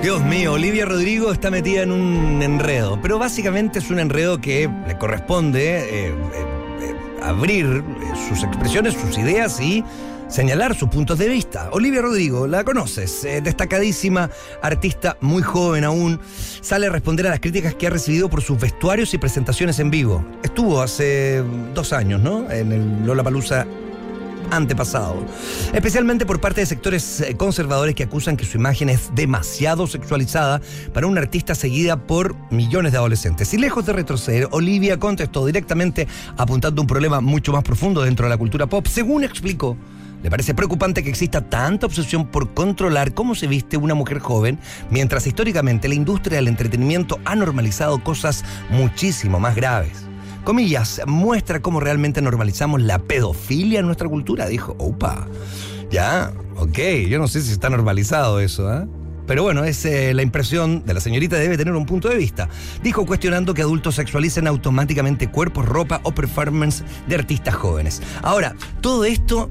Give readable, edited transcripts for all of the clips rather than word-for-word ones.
Dios mío, Olivia Rodrigo está metida en un enredo, pero básicamente es un enredo que le corresponde abrir sus expresiones, sus ideas y señalar sus puntos de vista. Olivia Rodrigo, la conoces, destacadísima artista, muy joven aún, sale a responder a las críticas que ha recibido por sus vestuarios y presentaciones en vivo. Estuvo hace 2 años, ¿no?, en el Lollapalooza antepasado, especialmente por parte de sectores conservadores que acusan que su imagen es demasiado sexualizada para una artista seguida por millones de adolescentes. Y lejos de retroceder, Olivia contestó directamente apuntando a un problema mucho más profundo dentro de la cultura pop. Según explicó, le parece preocupante que exista tanta obsesión por controlar cómo se viste una mujer joven, mientras históricamente la industria del entretenimiento ha normalizado cosas muchísimo más graves. Comillas, muestra cómo realmente normalizamos la pedofilia en nuestra cultura, dijo. Opa, ya, ok, yo no sé si está normalizado eso, ¿eh? Pero bueno, es la impresión de la señorita, debe tener un punto de vista. Dijo, cuestionando que adultos sexualicen automáticamente cuerpos, ropa o performance de artistas jóvenes. Ahora, todo esto,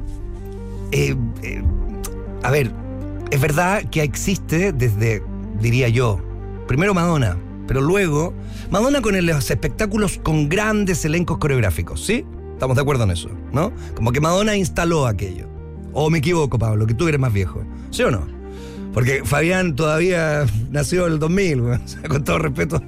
a ver, es verdad que existe desde, diría yo, primero Madonna, pero luego Madonna con los espectáculos con grandes elencos coreográficos, ¿sí? Estamos de acuerdo en eso, ¿no? Como que Madonna instaló aquello. O me equivoco, Pablo, que tú eres más viejo, ¿sí o no? Porque Fabián todavía nació en el 2000, o sea, con todo respeto.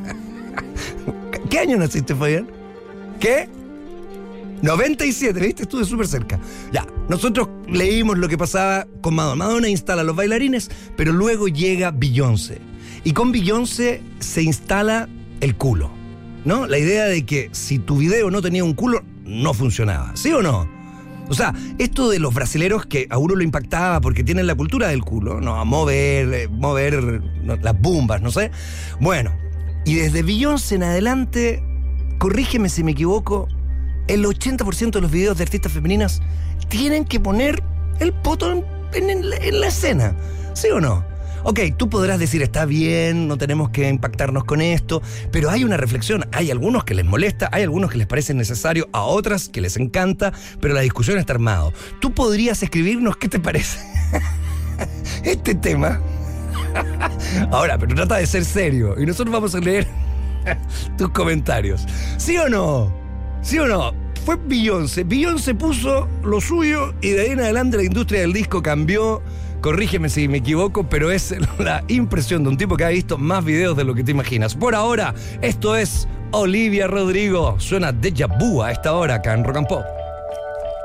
¿Qué año naciste, Fabián? ¿Qué? 97, ¿viste? Estuve súper cerca. Ya, nosotros leímos lo que pasaba con Madonna. Madonna instala a los bailarines, pero luego llega Beyoncé. Y con Beyoncé se instala el culo, ¿no? La idea de que si tu video no tenía un culo, no funcionaba. ¿Sí o no? O sea, esto de los brasileros que a uno lo impactaba porque tienen la cultura del culo, ¿no? Mover las bumbas, no sé. Bueno, y desde Beyoncé en adelante, corrígeme si me equivoco, el 80% de los videos de artistas femeninas tienen que poner el poto en la escena. ¿Sí o no? Ok, tú podrás decir, está bien, no tenemos que impactarnos con esto, pero hay una reflexión. Hay algunos que les molesta, hay algunos que les parece necesario, a otras que les encanta, pero la discusión está armada. Tú podrías escribirnos qué te parece este tema. Ahora, pero trata de ser serio y nosotros vamos a leer tus comentarios. ¿Sí o no? ¿Sí o no? Fue Beyoncé. Beyoncé puso lo suyo y de ahí en adelante la industria del disco cambió. Corrígeme si me equivoco, pero es la impresión de un tipo que ha visto más videos de lo que te imaginas. Por ahora, esto es Olivia Rodrigo. Suena Deja Vu a esta hora acá en Rock and Pop.